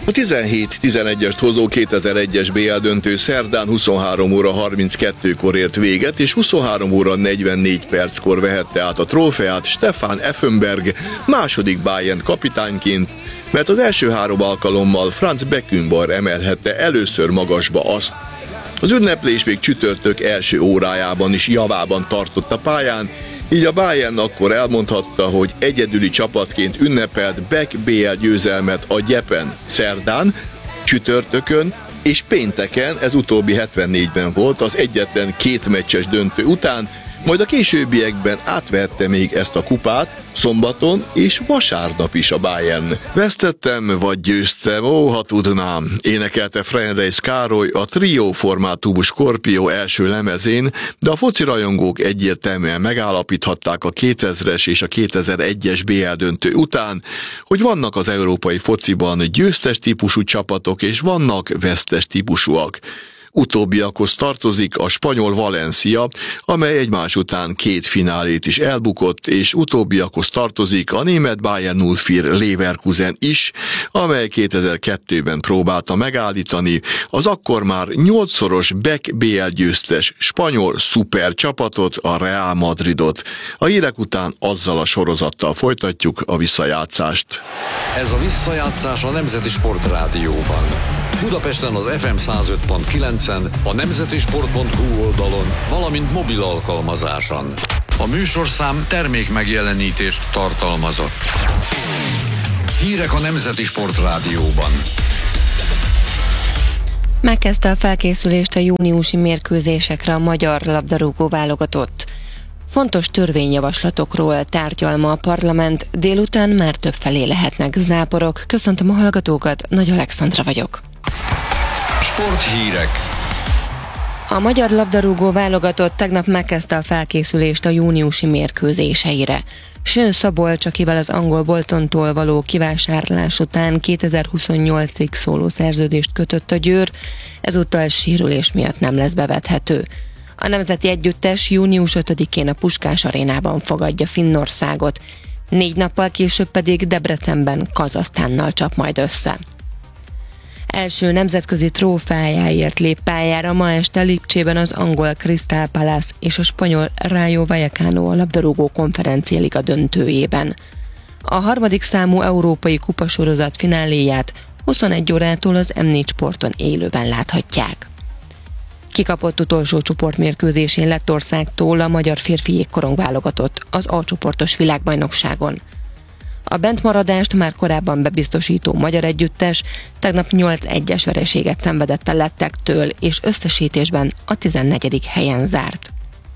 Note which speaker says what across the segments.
Speaker 1: A 17-11-est hozó 2001-es BL döntő szerdán 23 óra 32-kor ért véget, és 23 óra 44 perckor vehette át a trófeát Stefan Effenberg második Bayern kapitányként, mert az első 3 alkalommal Franz Beckenbauer emelhette először magasba azt. Az ünneplés még csütörtök első órájában is javában tartott a pályán, így a Bayern akkor elmondhatta, hogy egyedüli csapatként ünnepelt Beck BL győzelmet a Gyepen szerdán, csütörtökön és pénteken, ez utóbbi 74-ben volt, az egyetlen 2 meccses döntő után, majd a későbbiekben átvehette még ezt a kupát szombaton és vasárnap is a Bayern. Vesztettem vagy győztem, ó, ha tudnám, énekelte Frenreis Károly a Trio formátumú Scorpio első lemezén, de a foci rajongók egyértelműen megállapíthatták a 2000-es és a 2001-es BL döntő után, hogy vannak az európai fociban győztes típusú csapatok és vannak vesztes típusúak. Utóbbiakhoz tartozik a spanyol Valencia, amely egymás után 2 finálét is elbukott, és utóbbiakhoz tartozik a német Bayer 04 Leverkusen is, amely 2002-ben próbálta megállítani az akkor már 8-szoros Beck BL győztes spanyol szupercsapatot, a Real Madridot. A hírek után azzal a sorozattal folytatjuk a visszajátszást.
Speaker 2: Ez a visszajátszás a Nemzeti Sport Rádióban. Budapesten az FM 105.9-en, a nemzetisport.hu oldalon, valamint mobil alkalmazáson. A műsorszám termék megjelenítést tartalmazott. Hírek a Nemzeti Sport Rádióban.
Speaker 3: Megkezdte a felkészülést a júniusi mérkőzésekre a magyar labdarúgó válogatott. Fontos törvényjavaslatokról tárgyal ma a parlament, délután már többfelé lehetnek záporok. Köszöntöm a hallgatókat, Nagy Alexandra vagyok.
Speaker 2: Sporthírek.
Speaker 3: A magyar labdarúgó válogatott tegnap megkezdte a felkészülést a júniusi mérkőzéseire. Sön Szabolcs, akivel az angol Boltontól való kivásárlás után 2028-ig szóló szerződést kötött a Győr, ezúttal sérülés miatt nem lesz bevethető. A nemzeti együttes június 5-én a Puskás arénában fogadja Finnországot, 4 nappal később pedig Debrecenben Kazahsztánnal csap majd össze. Első nemzetközi trófeájáért lép pályára ma este Lipcsében az angol Crystal Palace és a spanyol Rayo Vallecano a labdarúgó konferencialiga döntőjében. A 3. számú európai kupasorozat fináléját 21 órától az M4 Sporton élőben láthatják. Kikapott utolsó csoportmérkőzésén Lettországtól a magyar férfi jégkorong válogatott az A csoportos világbajnokságon. A bentmaradást már korábban bebiztosító magyar együttes tegnap 8-1-es vereséget szenvedett a lettektől, és összesítésben a 14. helyen zárt.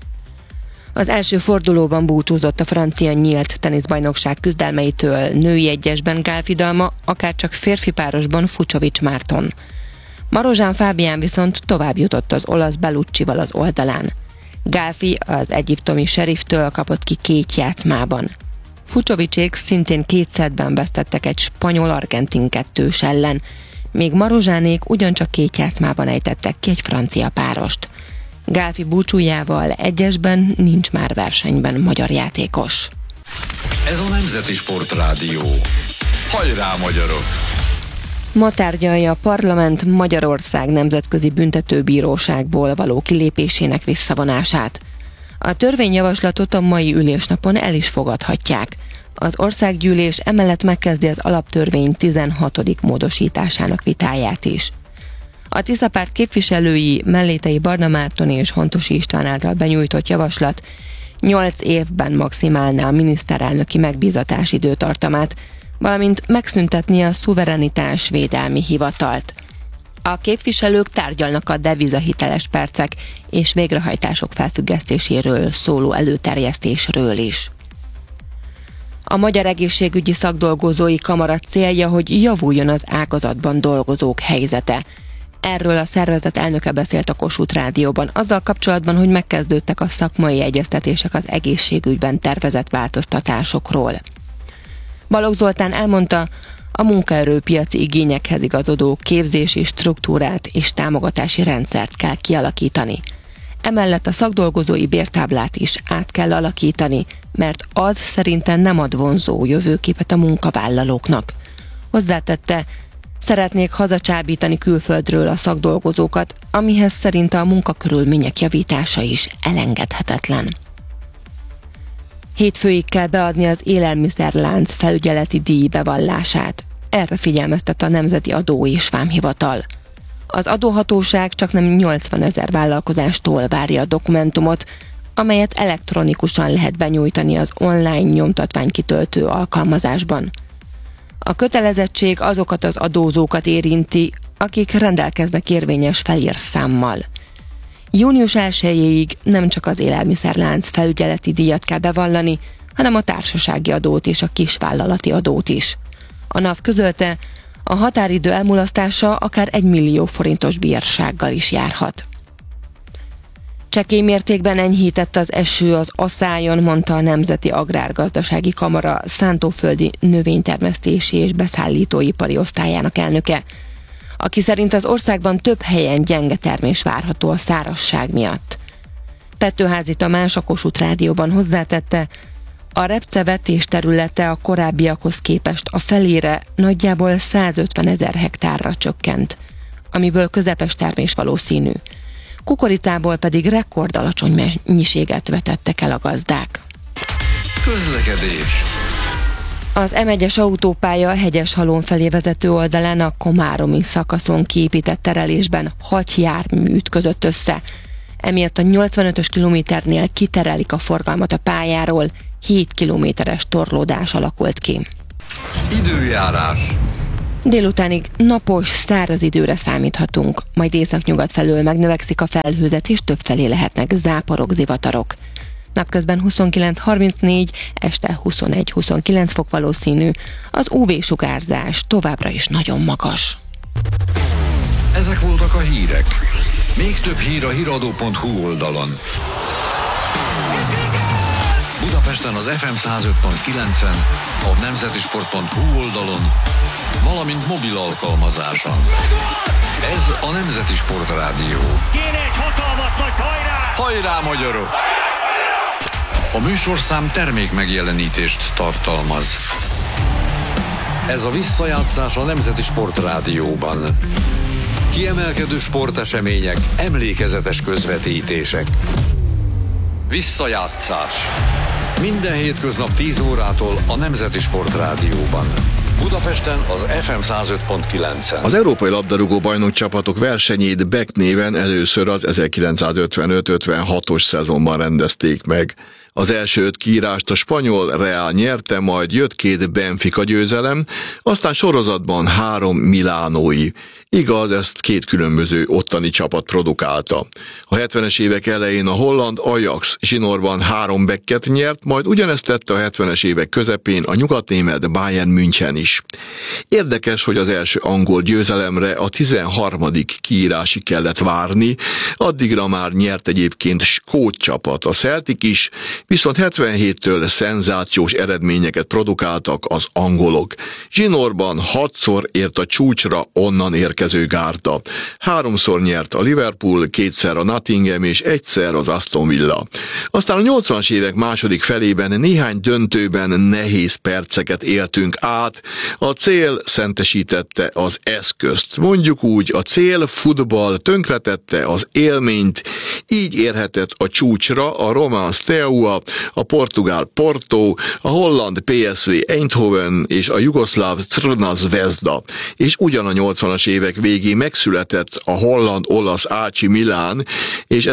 Speaker 3: Az első fordulóban búcsúzott a francia nyílt teniszbajnokság küzdelmeitől, női egyesben Gál Fidalma, akárcsak férfi párosban Fucsovics Márton. Marozsán Fábián viszont tovább jutott az olasz Belluccival az oldalán. Gálfi az egyiptomi Seriftől kapott ki 2 játszmában. Fucsovicsék szintén 2 szettben vesztettek egy spanyol-argentin 2-s ellen, míg Marozsánék ugyancsak 2 játszmában ejtettek ki egy francia párost. Gálfi búcsújával egyesben nincs már versenyben magyar játékos.
Speaker 2: Ez a Nemzeti Sport Rádió. Hajrá, magyarok!
Speaker 3: Ma tárgyalja a parlament Magyarország Nemzetközi Büntetőbíróságból való kilépésének visszavonását. A törvényjavaslatot a mai ülésnapon el is fogadhatják. Az országgyűlés emellett megkezdi az alaptörvény 16. módosításának vitáját is. A Tisza párt képviselői Mellétei Barna Márton és Hontosi István által benyújtott javaslat 8 évben maximálná a miniszterelnöki megbízatás időtartamát, valamint megszüntetni a szuverenitás védelmi hivatalt. A képviselők tárgyalnak a devizahiteles percek és végrehajtások felfüggesztéséről szóló előterjesztésről is. A Magyar Egészségügyi Szakdolgozói Kamara célja, hogy javuljon az ágazatban dolgozók helyzete. Erről a szervezet elnöke beszélt a Kossuth Rádióban, azzal kapcsolatban, hogy megkezdődtek a szakmai egyeztetések az egészségügyben tervezett változtatásokról. Balogh Zoltán elmondta, a munkaerőpiaci igényekhez igazodó képzési struktúrát és támogatási rendszert kell kialakítani. Emellett a szakdolgozói bértáblát is át kell alakítani, mert az szerintem nem ad vonzó jövőképet a munkavállalóknak. Hozzátette, Szeretnék hazacsábítani külföldről a szakdolgozókat, amihez szerint a munkakörülmények javítása is elengedhetetlen. Hétfőig kell beadni az élelmiszerlánc felügyeleti díj bevallását. Erre figyelmeztet a Nemzeti Adó és Vámhivatal. Az adóhatóság csaknem 80 000 vállalkozástól várja a dokumentumot, amelyet elektronikusan lehet benyújtani az online nyomtatványkitöltő alkalmazásban. A kötelezettség azokat az adózókat érinti, akik rendelkeznek érvényes felírszámmal. Június 1-ig nem csak az élelmiszerlánc felügyeleti díjat kell bevallani, hanem a társasági adót és a kisvállalati adót is. A NAV közölte, a határidő elmulasztása akár 1 millió forintos bírsággal is járhat. Csekély mértékben enyhített az eső az Aszályon, mondta a Nemzeti Agrárgazdasági Kamara szántóföldi növénytermesztési és beszállítóipari osztályának elnöke, aki szerint az országban több helyen gyenge termés várható a szárazság miatt. Petőházy Tamás a Kossuth Rádióban hozzátette, a repce vetés területe a korábbiakhoz képest a felére nagyjából 150 000 hektárra csökkent, amiből közepes termés valószínű. Kukoricából pedig rekordalacsony mennyiséget vetettek el a gazdák.
Speaker 2: Közlekedés.
Speaker 3: Az M1-es autópálya Hegyeshalom felé vezető oldalán a komáromi szakaszon kiépített terelésben 6 jármű ütközött össze. Emiatt a 85-ös kilométernél kiterelik a forgalmat a pályáról, 7 kilométeres torlódás alakult ki.
Speaker 2: Időjárás.
Speaker 3: Délutánig napos, száraz időre számíthatunk, majd északnyugat felől megnövekszik a felhőzet, és többfelé lehetnek záporok, zivatarok. Napközben 29-34, este 21-29 fok valószínű, az UV-sugárzás továbbra is nagyon magas.
Speaker 2: Ezek voltak a hírek. Még több hír a hiradó.hu oldalon. Budapesten az FM 105.9-en, a nemzetisport.hu oldalon, valamint mobil alkalmazáson. Ez a Nemzeti Sport Rádió.
Speaker 4: Kéne egy hatalmas nagy hajrá!
Speaker 2: Hajrá, magyarok! A műsorszám termék megjelenítést tartalmaz. Ez a visszajátszás a Nemzeti Sport Rádióban. Kiemelkedő sportesemények, emlékezetes közvetítések. Visszajátszás. Minden hétköznap 10 órától a Nemzeti Sport Rádióban. Budapesten az FM 105.9-en.
Speaker 1: Az Európai Labdarúgó Bajnokcsapatok versenyét Beck néven először az 1955-56-os szezonban rendezték meg. Az első 5 kiírást a spanyol Real nyerte, majd jött 2 Benfica győzelem, aztán sorozatban 3 milánói. Igaz, ezt 2 különböző ottani csapat produkálta. A 70-es évek elején a holland Ajax zsinórban 3 Becket nyert, majd ugyanezt tette a 70-es évek közepén a nyugatnémet Bayern München is. Érdekes, hogy az első angol győzelemre a 13. kiírásig kellett várni, addigra már nyert egyébként skót csapat, a Celtic is, viszont 77-től szenzációs eredményeket produkáltak az angolok. Zsinórban 6-szor ért a csúcsra onnan érkező gárda. 3-szor nyert a Liverpool, 2-szer a Nottingham és 1-szer az Aston Villa. Aztán a 80-as évek második felében néhány döntőben nehéz perceket éltünk át, a cél szentesítette az eszközt. Mondjuk úgy, a cél futball tönkretette az élményt, így érhetett a csúcsra a román Steaua, a portugál Porto, a holland PSV Eindhoven és a jugoszláv Crvena Zvezda. És ugyan a 80-as évek végén megszületett a holland-olasz AC Milán, és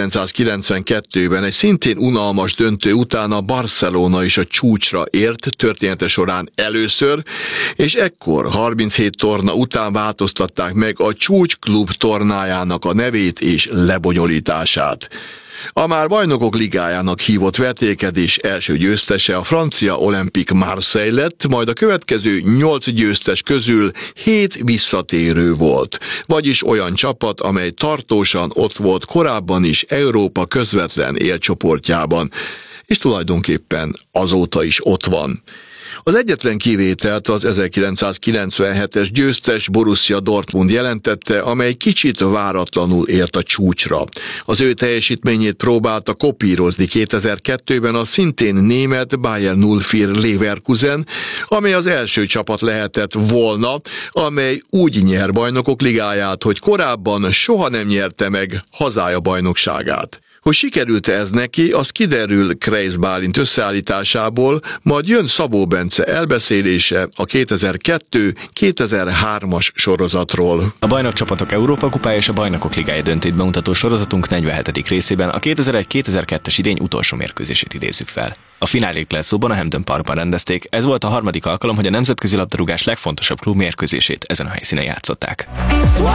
Speaker 1: 1992-ben egy szintén unalmas döntő után a Barcelona is a csúcsra ért története során először, és ekkor 37 torna után változtatták meg a Csúcsklub tornájának a nevét és lebonyolítását. A már Bajnokok Ligájának hívott vetélkedés első győztese a francia Olympique Marseille lett, majd a következő 8 győztes közül 7 visszatérő volt, vagyis olyan csapat, amely tartósan ott volt korábban is Európa közvetlen élcsoportjában, és tulajdonképpen azóta is ott van. Az egyetlen kivételt az 1997-es győztes Borussia Dortmund jelentette, amely kicsit váratlanul ért a csúcsra. Az ő teljesítményét próbálta kopírozni 2002-ben a szintén német Bayer 04 Leverkusen, amely az első csapat lehetett volna, amely úgy nyer bajnokok ligáját, hogy korábban soha nem nyerte meg hazája bajnokságát. Hogy sikerült ez neki, az kiderül Kreisz Bálint összeállításából, majd jön Szabó Bence elbeszélése a 2002-2003-as sorozatról.
Speaker 5: A Bajnokcsapatok Európa Kupája és a Bajnokok Ligája döntőt bemutató sorozatunk 47. részében a 2001-2002-es idény utolsó mérkőzését idézzük fel. A finálét Glasgow-ban a Hampden Parkban rendezték, ez volt a harmadik alkalom, hogy a nemzetközi labdarúgás legfontosabb klub mérkőzését ezen a helyszínen játszották.